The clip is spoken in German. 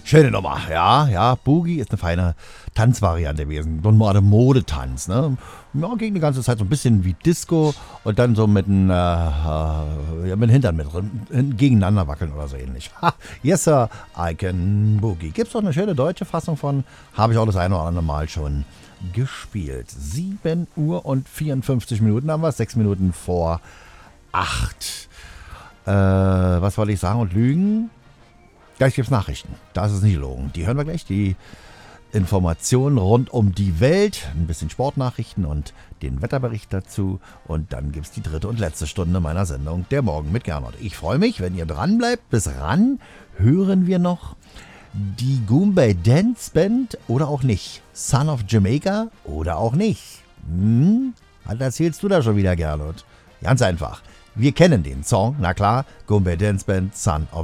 Schöne Nummer, ja. Boogie ist eine feine Tanzvariante gewesen. So ein Modetanz, ne? Ja, ging die ganze Zeit so ein bisschen wie Disco und dann so mit dem Hintern mit drin, gegeneinander wackeln oder so ähnlich. Ha, yes, sir, I can Boogie. Gibt's doch eine schöne deutsche Fassung von, habe ich auch das eine oder andere Mal schon gespielt. 7 Uhr und 54 Minuten haben wir, 6 Minuten vor 8. Was wollte ich sagen und lügen? Gleich gibt es Nachrichten. Das ist nicht gelogen. Die hören wir gleich. Die Informationen rund um die Welt. Ein bisschen Sportnachrichten und den Wetterbericht dazu. Und dann gibt es die dritte und letzte Stunde meiner Sendung, der Morgen mit Gernot. Ich freue mich, wenn ihr dran bleibt. Bis ran hören wir noch die Goombay Dance Band oder auch nicht. Son of Jamaica oder auch nicht. Was erzählst du da schon wieder, Gernot? Ganz einfach. Wir kennen den Song, na klar. Goombay Dance Band, Son of